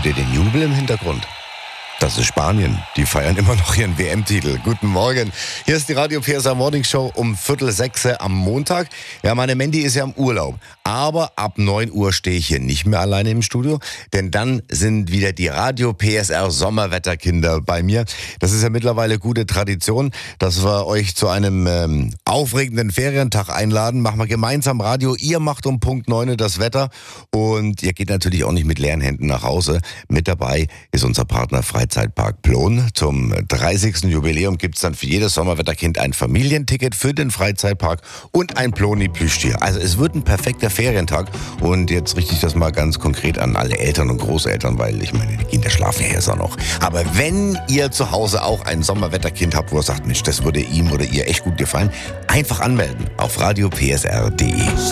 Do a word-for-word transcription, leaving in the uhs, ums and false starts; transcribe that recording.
Hört ihr den Jubel im Hintergrund? Das ist Spanien. Die feiern immer noch ihren W M-Titel. Guten Morgen. Hier ist die Radio P S R Morning Show um Viertel sechs am Montag. Ja, meine Mandy ist ja im Urlaub. Aber ab neun Uhr stehe ich hier nicht mehr alleine im Studio. Denn dann sind wieder die Radio P S R Sommerwetterkinder bei mir. Das ist ja mittlerweile gute Tradition, dass wir euch zu einem ähm, aufregenden Ferientag einladen. Machen wir gemeinsam Radio. Ihr macht um Punkt neun das Wetter. Und ihr geht natürlich auch nicht mit leeren Händen nach Hause. Mit dabei ist unser Partner Freizeitpark Plon. Zum dreißigsten Jubiläum gibt es dann für jedes Sommerwetterkind ein Familienticket für den Freizeitpark und ein Ploni-Plüschtier. Also es wird ein perfekter Ferientag. Und jetzt richte ich das mal ganz konkret an alle Eltern und Großeltern, weil ich meine, die Kinder schlafen ja jetzt auch noch. Aber wenn ihr zu Hause auch ein Sommerwetterkind habt, wo ihr sagt, Mensch, das würde ihm oder ihr echt gut gefallen, einfach anmelden auf radio p s r punkt d e.